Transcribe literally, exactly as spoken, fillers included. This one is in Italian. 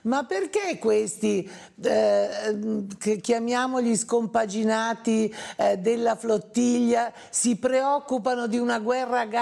ma perché questi, eh, che chiamiamoli scompaginati eh, della flottiglia, si preoccupano di una guerra a